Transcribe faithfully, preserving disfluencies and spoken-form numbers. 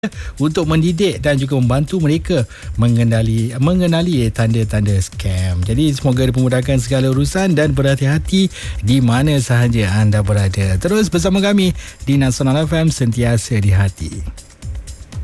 untuk mendidik dan juga membantu mereka mengenali mengenali tanda-tanda scam. Jadi semoga dipermudahkan segala urusan dan berhati-hati di mana sahaja anda berada. Terus bersama kami di Nasional F M, sentiasa di hati.